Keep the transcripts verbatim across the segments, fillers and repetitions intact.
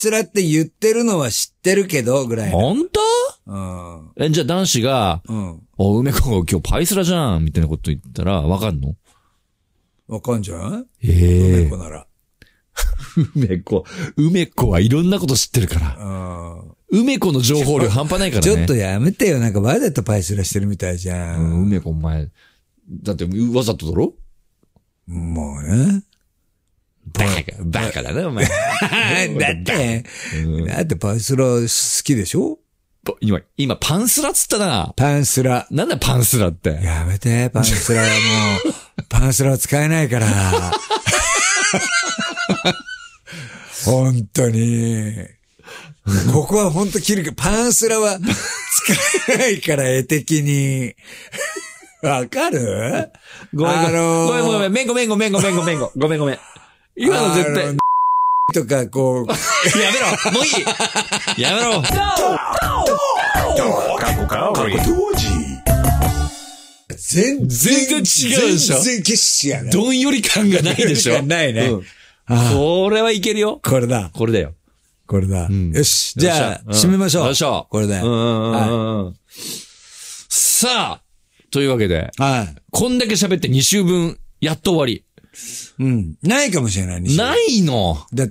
スラって言ってるのは知ってるけど、ぐらいの。 ほんと？ うん。 え、じゃあ男子が、うん。お、梅子が今日パイスラじゃんみたいなこと言ったら、わかんの？ わかんじゃん？ ええー。 梅子なら。 梅子。梅子はいろんなこと知ってるから。うん。梅子の情報量半端ないからね。 ちょっとやめてよ。なんかわざとパイスラしてるみたいじゃん。 うん、梅子お前。だってわざとだろ？ もうね。 バカ、バカだね、お前。だって、うん、だってパンスラ好きでしょ？ 今、今パンスラっつったな。 パンスラ。 なんだパンスラって。 やめて、パンスラはもう、パンスラは使えないから。本当に。ここは本当切るけど、パンスラは使えないから、絵的に。わかる？ ごめん、あのー、ごめんごめん、めんごめんごめんごめんごめんごめんごめん。今の絶対。 とか、こう。 やめろもういいやめろ全然違うでしょ？全然決しやね。 どんより感がないでしょ？ ないね。うん、 これはいけるよ。 これだ。 これだよ。 これだ。うん、よし。じゃあ、締めましょう。 よいしょ。 これだよ。うんうんうん。 さあ、というわけで。 はい。 こんだけ喋ってに週分、やっと終わり。 うん。ないかもしれない、 ないの。 だって、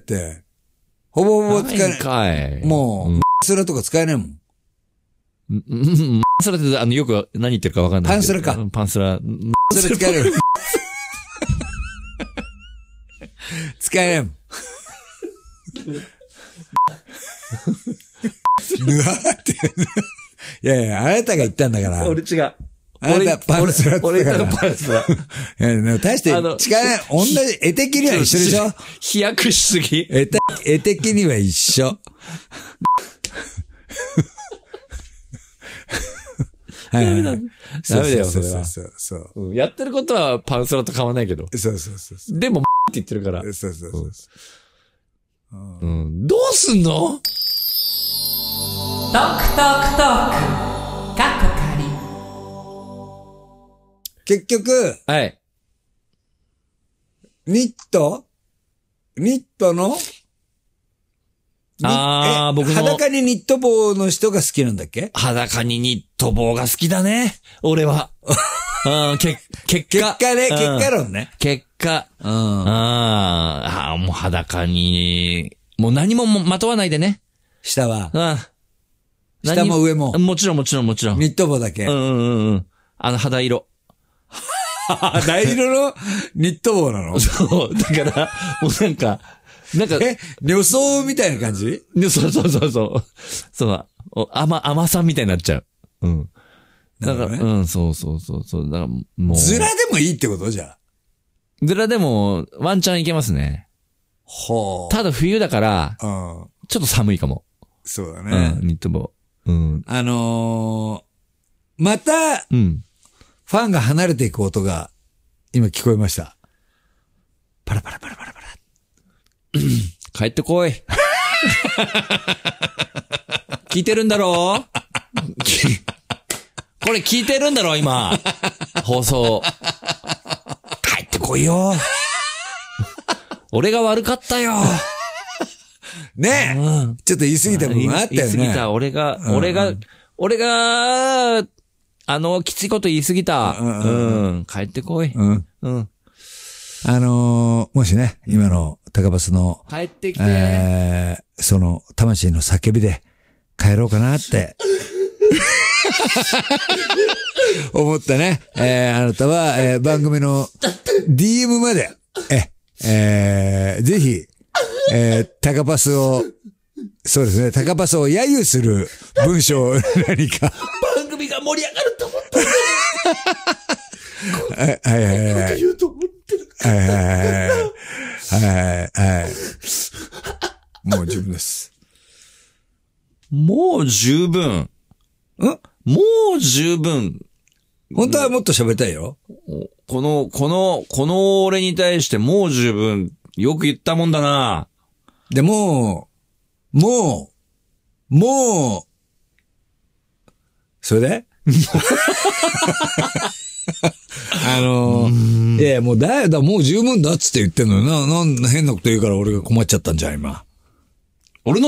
ほぼほぼ使えない。 ないかい。 もう、うん、スラとか使えないもん。 うん、うん、スラって、あの、よく何言ってるかわかんない。 パンスラか。 パンスラ。 スラ使える。使えないもん。ぬわーって。いやいや、あなたが言ったんだから。 俺違う。 あなたパンスラって言ったから。俺言ったパンスラ。 いや、大して使えない。同じ、絵的には一緒でしょ？ 飛躍しすぎ。 絵絵的には一緒。 ダメだ。ダメだよ、それは。 そうそうそう。 やってることはパンスラと変わんないけど。 そうそうそう。 でも、って言ってるから。 そうそうそう。 うん。どうすんの？ トークトークトーク。かっこかり。 結局。 はい。 ニットニットのああ、僕の。 裸にニット帽の人が好きなんだっけ？ 裸にニット帽が好きだね。俺は。うん、け、結果。 結果ね、結果論ね。 結果。うん。ああ、もう裸に、もう何もまとわないでね。 下は。 うん。 下も上も。 もちろんもちろんもちろん。 ニット帽だけ。 うんうんうん。あの肌色。 肌色のニット帽なの？ そう。だから、もうなんか、なんか。 え、女装みたいな感じ？ そうそうそうそう。そう。甘、甘さみたいになっちゃう。うん。だから、ね、うん、そうそうそうそう。だからもう。 ズラでもいいってことじゃ。 ズラでも、ワンチャンいけますね。 ほう。 ただ冬だから、うん、ちょっと寒いかも。 そうだね。 うん、ニット帽。うん。 あのー、また、 うん。 ファンが離れていく音が、今聞こえました。パラパラパラパラパラ。 帰ってこい。聞いてるんだろう？これ聞いてるんだろ今。放送。帰ってこいよ。俺が悪かったよ。 ねえ、うん。ちょっと言い過ぎた部分あったよね。 言い過ぎた。俺が、うん、俺が、俺が、あの、きついこと言い過ぎた。うん。うん、帰ってこい。 うん。 うん。 あのー、もしね、今の高バスの、 帰ってきて、 えー、その、魂の叫びで帰ろうかなって、思ったね。えー、あなたは、えー、番組の ディーエム まで、え、えー、ぜひ、えー、高パスを、そうですね、高パスを揶揄する文章を何か。 番組が盛り上がると思った。 はいはいはいはい。 言うと思ってる。 はいはいはいはい。はいはい。もう十分です。 もう十分。 ん？ もう十分。 本当はもっと喋りたいよ。 この、この、この俺に対してもう十分。よく言ったもんだな。 でも、もう、もう、それであのー、いやいやもうだよだ、もう十分だっつって言ってんのよな、なん変なこと言うから俺が困っちゃったんじゃん、今。